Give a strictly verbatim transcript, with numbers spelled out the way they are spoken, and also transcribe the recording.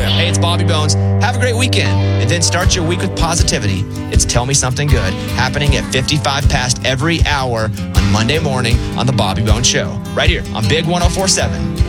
Hey, it's Bobby Bones. Have a great weekend, and then start your week with positivity. It's Tell Me Something Good, happening at fifty-five past every hour on Monday morning on The Bobby Bones Show, right here on Big one oh four seven.